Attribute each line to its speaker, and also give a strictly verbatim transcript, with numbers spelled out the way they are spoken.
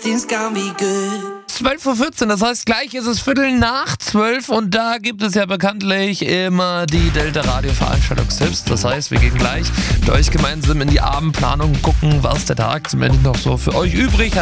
Speaker 1: everything's gonna be good.
Speaker 2: zwölf Uhr vierzehn, das heißt gleich ist es Viertel nach zwölf und da gibt es ja bekanntlich immer die Delta Radio Veranstaltungstipps. Das heißt, wir gehen gleich mit euch gemeinsam in die Abendplanung, gucken, was der Tag zum Ende noch so für euch übrig hat.